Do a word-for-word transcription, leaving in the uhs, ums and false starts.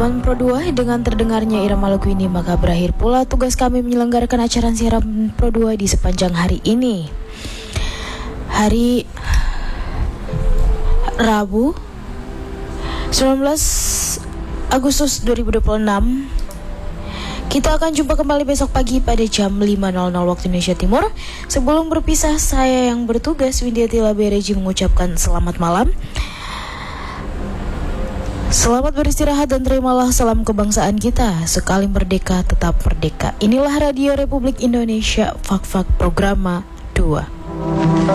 Salam Pro dua, dengan terdengarnya irama lagu ini maka berakhir pula tugas kami menyelenggarakan acara siaran Pro dua di sepanjang hari ini. Hari Rabu sembilan belas Agustus dua ribu dua puluh enam. Kita akan jumpa kembali besok pagi pada jam lima nol nol waktu Indonesia Timur. Sebelum berpisah, saya yang bertugas Windiatila Bereji mengucapkan selamat malam. Selamat beristirahat dan terimalah salam kebangsaan kita. Sekali merdeka, tetap merdeka. Inilah Radio Republik Indonesia, Fak-Fak Programa dua.